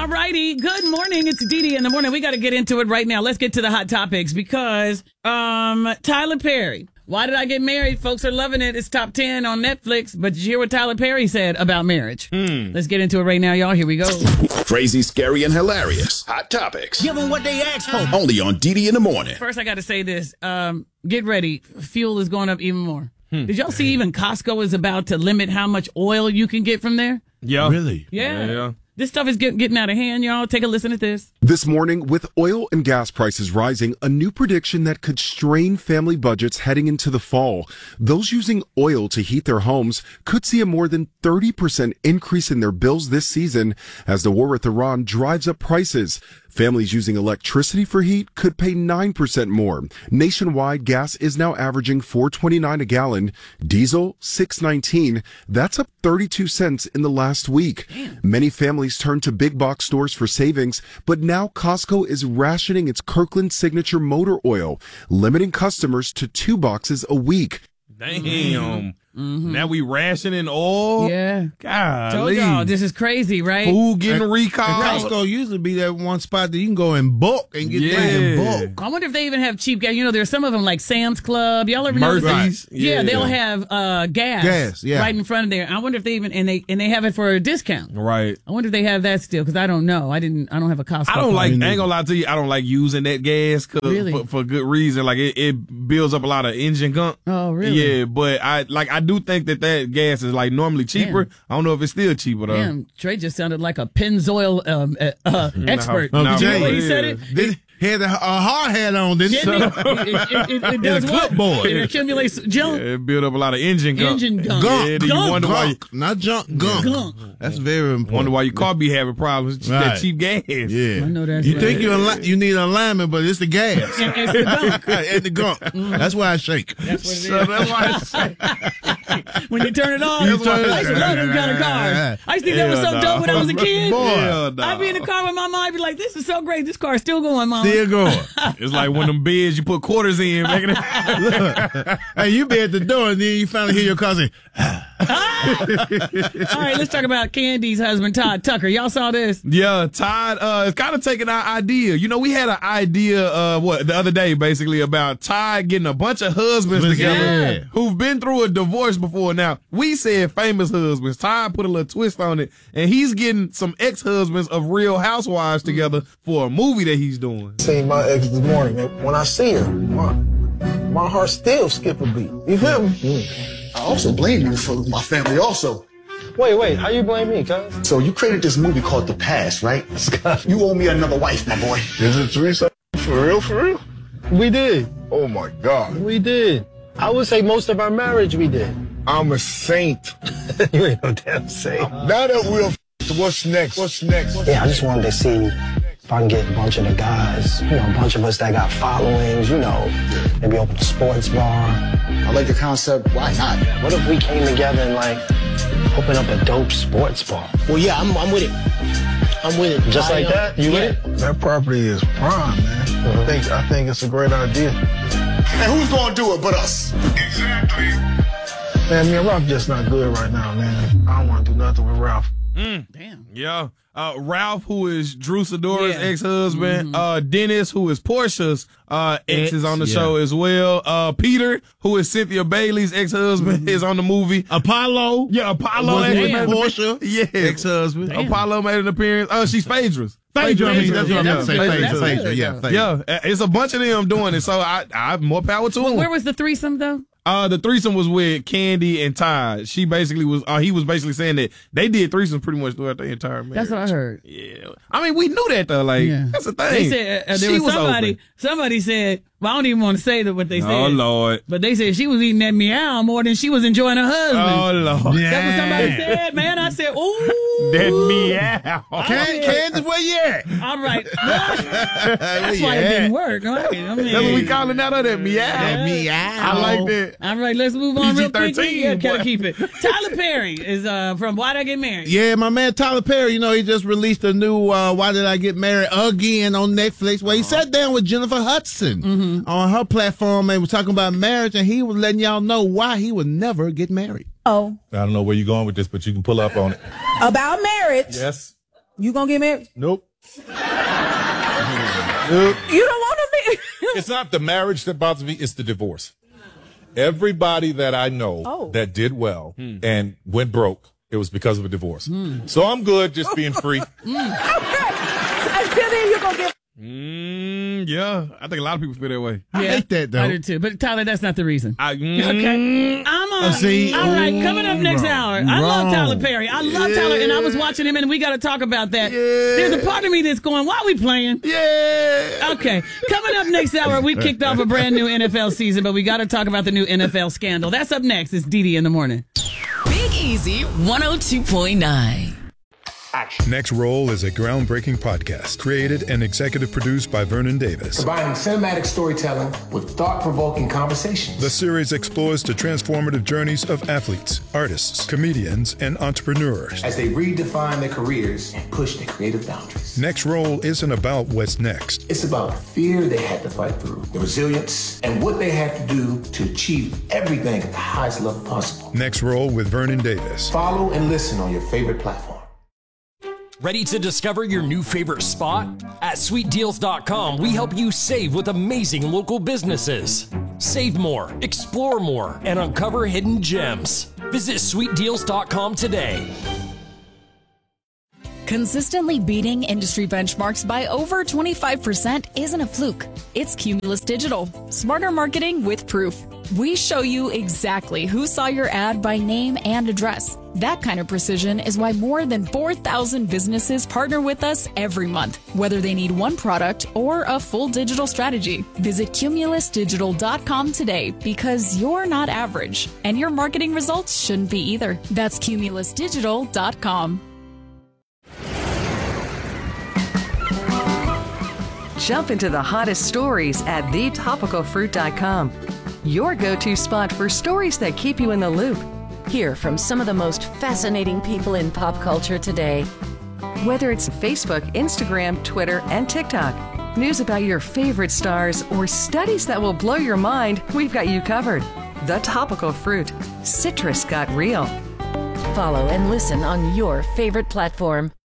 All righty. Good morning. It's Dee in the morning. We got to get into it right now. Let's get to the hot topics because Tyler Perry. Why Did I Get Married? Folks are loving it. It's top 10 on Netflix. But did you hear what Tyler Perry said about marriage? Let's get into it right now, y'all. Here we go. Crazy, scary, and hilarious. Hot topics. Give them what they asked for. Only on Dee in the morning. First, I got to say this. Get ready. Fuel is going up even more. Did y'all see even Costco is about to limit how much oil you can get from there? Yeah. Really? Yeah. This stuff is getting out of hand, y'all. Take a listen to this. This morning, with oil and gas prices rising, a new prediction that could strain family budgets heading into the fall. Those using oil to heat their homes could see a more than 30% increase in their bills this season as the war with Iran drives up prices. Families using electricity for heat could pay 9% more. Nationwide, gas is now averaging $4.29 a gallon. Diesel, $6.19. That's up 32 cents in the last week. Damn. Many families turn to big box stores for savings, but now Costco is rationing its Kirkland Signature motor oil, limiting customers to 2 boxes a week. Damn. Now we rationing oil? Yeah. Told Golly. y'all, this is crazy, right? Food getting recalled. Costco usually be that one spot that you can go in bulk and get things in bulk. I wonder if they even have cheap gas. You know, there's some of them like Sam's Club. Y'all ever notice Murphy's. that? Yeah, they'll have gas yeah. right in front of there. I wonder if they even and they have it for a discount. Right. I wonder if they have that still because I don't know. I don't have a Costco. I ain't gonna lie to you, I don't like using that gas Really? for good reason. Like it builds up a lot of engine gunk. Oh, really? Yeah, but I do think that gas is like normally cheaper. Damn. I don't know if it's still cheaper though. Damn, Trey just sounded like a Pennzoil expert. No, Did you hear no, what he yeah. said it? He had a hard hat on, didn't he? It does a what? clipboard. It accumulates junk. Yeah, it build up a lot of engine gunk. Engine gunk. Yeah, then you wonder why you, Not junk, gunk. Gunk. That's very important. wonder why your car be having problems. It's that Right. cheap gas. Yeah. I know that's you right. think you need alignment, but it's the gas. It's the gunk. And the gunk. That's why I shake. That's what it is. So that's why I When you turn it on, You turn it I used to love them kind of cars. I used to think that was so Hell dope when I was a no. kid. Hell no. I'd be in the car with my mom. I'd be like, "This is so great. This car is still going, mama." Still going. It's like one of them beds you put quarters in, making it. Hey, you be at the door and then you finally hear your cousin. All right, let's talk about Candy's husband, Todd Tucker. Y'all saw this? Yeah, Todd is kind of taking our idea. You know, we had an idea the other day basically about Todd getting a bunch of husbands together Yeah. who've been through a divorce before. Now, we said famous husbands. Todd put a little twist on it, and he's getting some ex-husbands of Real Housewives together for a movie that he's doing. Seen my ex this morning. When I see her, my heart still skip a beat. You feel me? I also blame you for my family also. Wait, how you blame me, cuz? So you created this movie called The Past, right? You owe me another wife, my boy. Is it Teresa? For real? We did. Oh my God. We did. I would say most of our marriage we did. I'm a saint. You ain't no damn saint. Now that we're what's next? Yeah, I just wanted to see if I can get a bunch of the guys, a bunch of us that got followings, maybe open a sports bar. I like the concept. Why not? What if we came together and open up a dope sports bar? Well, yeah, I'm with it. I'm with it. Just like that? You with it? That property is prime, man. I think it's a great idea. And who's gonna do it but us? Exactly. Man, me and Ralph just not good right now, man. I don't want to do nothing with Ralph. Damn. Yeah. Ralph, who is Drew Sidora's Yeah. ex-husband. Dennis, who is Portia's ex, is on the show as well. Peter, who is Cynthia Bailey's ex-husband, is on the movie. Apollo. Yeah, Apollo. Wasn't actually it made an Portia? appearance. Yeah. Ex-husband. Apollo made an appearance. She's Phaedra's. Phaedra, I mean, that's what I meant to say. Phaedra. That's Phaedra, good, yeah. though. Phaedra. Yeah, it's a bunch of them doing it, so I more power to them. Where was the threesome though? The threesome was with Candy and Todd. She basically was, he was basically saying that they did threesomes pretty much throughout their entire marriage. That's what I heard. Yeah. I mean, we knew that though. Like, that's the thing. They said there She was somebody. open. Somebody said, "Well, I don't even want to say what they said." Oh Lord. But they said she was eating that meow more than she was enjoying her husband. Oh Lord. That's what somebody said, man. I said, "Ooh, That meow. Candace, where you at? all right." That's why it didn't work. Right? I mean, That's what we calling out of that meow. Yeah. Meow. I like that. all right, let's move on real quick. PG-13, Yeah, gotta boy. keep it. Tyler Perry is from Why Did I Get Married? Yeah, my man Tyler Perry, he just released a new Why Did I Get Married Again on Netflix, where he sat down with Jennifer Hudson on her platform and was talking about marriage, and he was letting y'all know why he would never get married. Oh, I don't know where you're going with this, but you can pull up on it. about marriage. Yes. You gonna get married? Nope. You don't want to be. It's not the marriage that bothers me, it's the divorce. Everybody that I know that did well and went broke, it was because of a divorce. So I'm good just being free. Okay. Until then, you're gonna get. Yeah, I think a lot of people feel that way. I hate that, though. I do too. But Tyler, that's not the reason. Okay. I'm on. See, all right, coming up next hour. I love Tyler Perry. I love Tyler, and I was watching him, and we got to talk about that. There's a part of me that's going, why are we playing? Yeah. Okay. Coming up next hour, we kicked off a brand new NFL season, but we got to talk about the new NFL scandal. That's up next. It's Dee in the morning. Big Easy 102.9. Next Roll is a groundbreaking podcast created and executive produced by Vernon Davis. Combining cinematic storytelling with thought-provoking conversations. The series explores the transformative journeys of athletes, artists, comedians, and entrepreneurs as they redefine their careers and push their creative boundaries. Next Roll isn't about what's next. It's about the fear they had to fight through, the resilience, and what they had to do to achieve everything at the highest level possible. Next Roll with Vernon Davis. Follow and listen on your favorite platform. Ready to discover your new favorite spot? At sweetdeals.com, we help you save with amazing local businesses. Save more, explore more, and uncover hidden gems. Visit sweetdeals.com today. Consistently beating industry benchmarks by over 25% isn't a fluke. It's Cumulus Digital. Smarter marketing with proof. We show you exactly who saw your ad by name and address. That kind of precision is why more than 4,000 businesses partner with us every month, whether they need one product or a full digital strategy. Visit cumulusdigital.com today because you're not average, and your marketing results shouldn't be either. That's cumulusdigital.com. Jump into the hottest stories at thetopicalfruit.com. Your go-to spot for stories that keep you in the loop. Hear from some of the most fascinating people in pop culture today. Whether it's Facebook, Instagram, Twitter, and TikTok, news about your favorite stars, or studies that will blow your mind, we've got you covered. The Topical Fruit. Citrus got real. Follow and listen on your favorite platform.